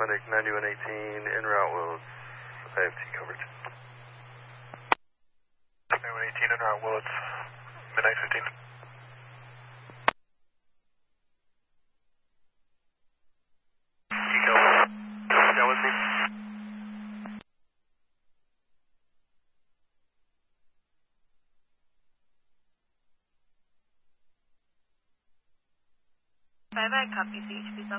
Atlantic 9118 en route Willows. IFT coverage. 9118 en route Willows. Midnight 15. Eco. That was me. Bye-bye, copy CHP.